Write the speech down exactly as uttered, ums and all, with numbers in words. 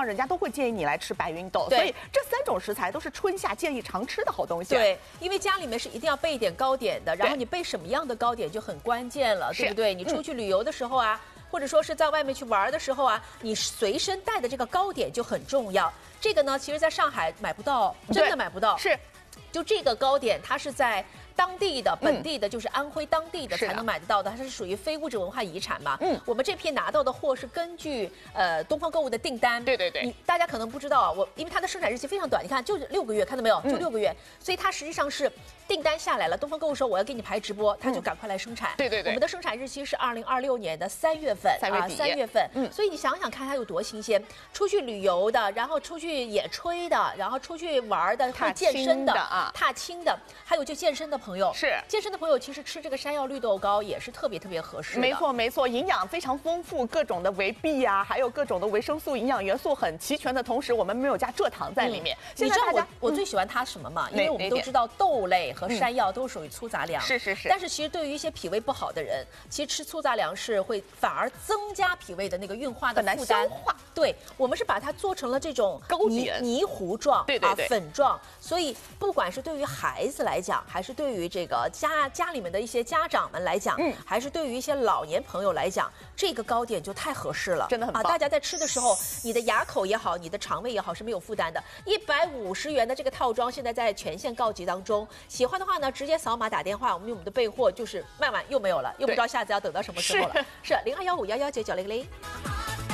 人家都会建议你来吃白芸豆。所以这三种食材都是春夏建议常吃的好东西。 对，因为家里面是一定要备一点糕点的，然后你备什么样的糕点就很关键了，对不对？你出去旅游的时候啊。嗯，或者说是在外面去玩的时候啊，你随身带的这个糕点就很重要。这个呢，其实在上海买不到，真的买不到。 是， 就这个糕点，它是在当地的、本地的，嗯、就是安徽当地的才能买得到的，它是属于非物质文化遗产嘛。嗯，我们这批拿到的货是根据呃东方购物的订单。 对对对。 你大家可能不知道啊，我因为它的生产日期非常短，你看就是六个月，看到没有？就六个月，嗯、所以它实际上是订单下来了，东方购物说我要给你排直播，他就赶快来生产。 对对对。 我们的生产日期是二零二六年的三月份， 三月底。 三月份。嗯。所以你想想看，它有多新鲜。出去旅游的，然后出去野炊的，然后出去玩的，会健身的啊，踏青的，还有就健身的朋友是健身的朋友，其实吃这个山药绿豆糕也是特别特别合适的。 没错没错，营养非常丰富，各种的维 B 啊，还有各种的维生素、营养元素很齐全的同时，我们没有加蔗糖在里面。 嗯、你知道我我最喜欢它什么吗？因为我们都知道豆类和山药都属于粗杂粮， 是是是。 但是其实对于一些脾胃不好的人，其实吃粗杂粮是会反而增加脾胃的那个运化的负担。对，我们是把它做成了这种糕点泥糊状， 对对对， 啊、粉状。所以不管是对于孩子来讲，还是对于这个家家里面的一些家长们来讲，嗯，还是对于一些老年朋友来讲，这个糕点就太合适了， 真的很棒啊！大家在吃的时候，你的牙口也好，你的肠胃也好是没有负担的。一百五十元的这个套装，现在在全线告急当中。喜欢的话呢，直接扫码打电话，我们用我们的备货，就是卖完又没有了，又不知道下次要等到什么时候了。是零二幺五幺幺九九零零。